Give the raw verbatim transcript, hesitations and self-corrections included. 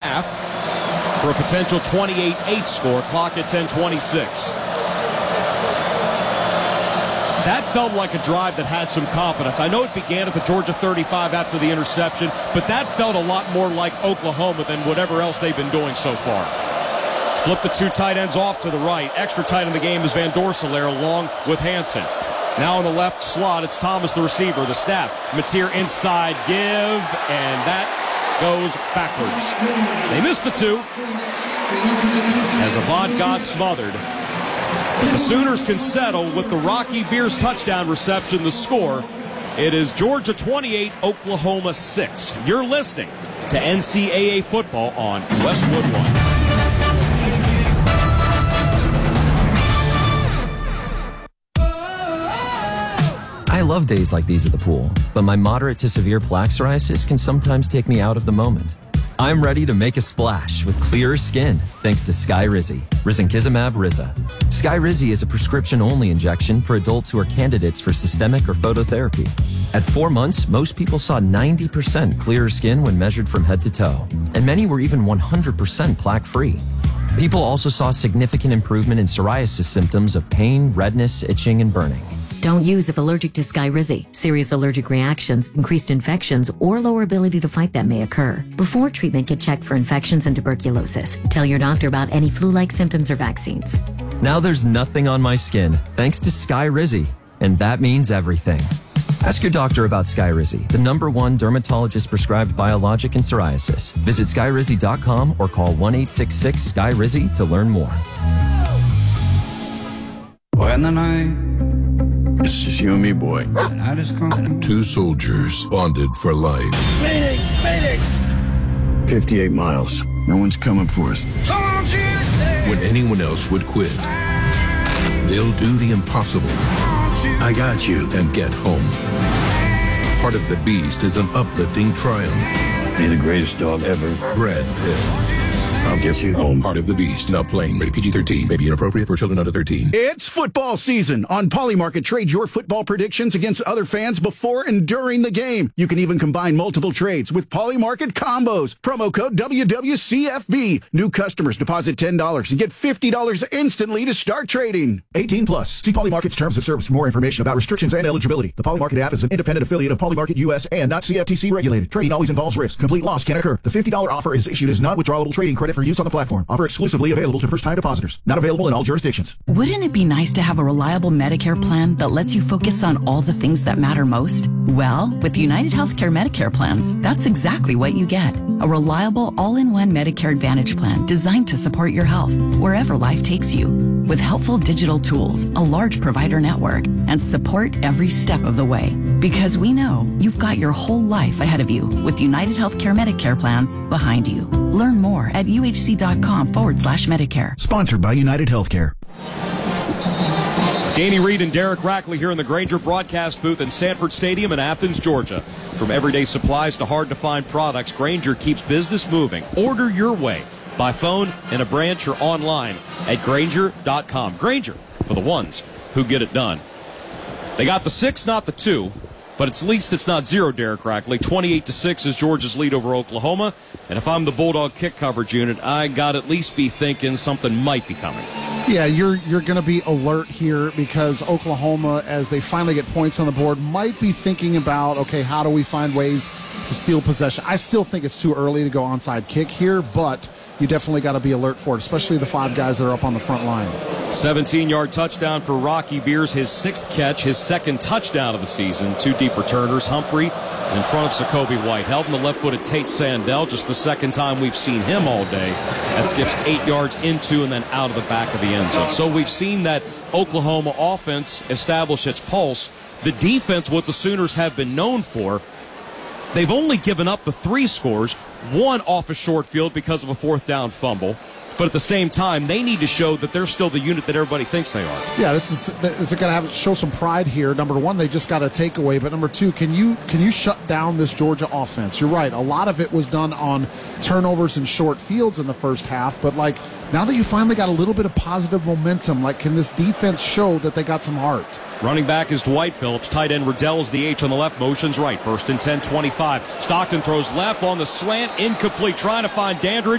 half for a potential twenty-eight eight score. Clock at ten twenty-six. That felt like a drive that had some confidence. I know it began at the Georgia thirty-five after the interception, but that felt a lot more like Oklahoma than whatever else they've been doing so far. Flip the two tight ends off to the right. Extra tight in the game is Van Dorselaer along with Hansen. Now in the left slot, it's Thomas the receiver. The snap. Mateer inside, give, and that goes backwards. They missed the two as Avant got smothered. The Sooners can settle with the Rocky Beers touchdown reception. The score, it is Georgia twenty-eight, Oklahoma six. You're listening to N C double A football on Westwood One. I love days like these at the pool, but my moderate to severe plaque psoriasis can sometimes take me out of the moment. I'm ready to make a splash with clearer skin thanks to Skyrizi, risankizumab Riza. Skyrizi is a prescription-only injection for adults who are candidates for systemic or phototherapy. At four months, most people saw ninety percent clearer skin when measured from head to toe, and many were even one hundred percent plaque-free. People also saw significant improvement in psoriasis symptoms of pain, redness, itching, and burning. Don't use if allergic to Skyrizi. Serious allergic reactions, increased infections, or lower ability to fight them may occur. Before treatment, get checked for infections and tuberculosis. Tell your doctor about any flu-like symptoms or vaccines. Now there's nothing on my skin thanks to Skyrizi, and that means everything. Ask your doctor about Skyrizi, the number one dermatologist-prescribed biologic in psoriasis. Visit skyrizi dot com or call one eight six six S K Y R I Z I to learn more. When the night... It's just you and me, boy. Two soldiers bonded for life. Mayday! Mayday! fifty-eight miles. No one's coming for us. When anyone else would quit, they'll do the impossible. I got you. And get home. Heart of the Beast is an uplifting triumph. Be the greatest dog ever. Brad Pitt. I'll get you home. Heart of the Beast. Now playing. Rated P G thirteen. May be inappropriate for children under thirteen. It's football season. On Polymarket, trade your football predictions against other fans before and during the game. You can even combine multiple trades with Polymarket combos. Promo code W W C F B. New customers deposit ten dollars and get fifty dollars instantly to start trading. eighteen plus. See Polymarket's terms of service for more information about restrictions and eligibility. The Polymarket app is an independent affiliate of Polymarket U S and not C F T C regulated. Trading always involves risk. Complete loss can occur. The fifty dollars offer is issued as non-withdrawable trading credit for use on the platform. Offer exclusively available to first-time depositors. Not available in all jurisdictions. Wouldn't it be nice to have a reliable Medicare plan that lets you focus on all the things that matter most? Well, with United Healthcare Medicare plans, that's exactly what you get. A reliable all-in-one Medicare Advantage plan designed to support your health wherever life takes you. With helpful digital tools, a large provider network, and support every step of the way. Because we know you've got your whole life ahead of you with United Healthcare Medicare plans behind you. Learn more at uhc.com forward slash Medicare. Sponsored by United Healthcare. Danny Reed and Derek Rackley here in the Grainger broadcast booth in Sanford Stadium in Athens, Georgia. From everyday supplies to hard-to-find products, Grainger keeps business moving. Order your way by phone, in a branch, or online at Grainger dot com. Grainger, for the ones who get it done. They got the six, not the two, but at least it's not zero, Derek Rackley. twenty-eight to six is Georgia's lead over Oklahoma. And if I'm the Bulldog kick coverage unit, I got to at least be thinking something might be coming. Yeah, you're you're going to be alert here because Oklahoma, as they finally get points on the board, might be thinking about, okay, how do we find ways to steal possession? I still think it's too early to go onside kick here, but you definitely got to be alert for it, especially the five guys that are up on the front line. seventeen-yard touchdown for Rocky Beers, his sixth catch, his second touchdown of the season. Two deep returners. Humphrey is in front of Jacoby White. Held in the left-footed Tate Sandell, just the second time we've seen him all day. That skips eight yards into and then out of the back of the end zone. So we've seen that Oklahoma offense establish its pulse. The defense, what the Sooners have been known for, they've only given up the three scores, one off a short field because of a fourth down fumble. But at the same time, they need to show that they're still the unit that everybody thinks they are. Yeah, this is it's going to have show some pride here. Number one, they just got a takeaway. But number two, can you can you shut down this Georgia offense? You're right. A lot of it was done on turnovers and short fields in the first half. But like now that you finally got a little bit of positive momentum, like can this defense show that they got some heart? Running back is Dwight Phillips. Tight end Riddell is the H on the left. Motions right. First and ten, twenty-five. Stockton throws left on the slant. Incomplete. Trying to find Dandridge.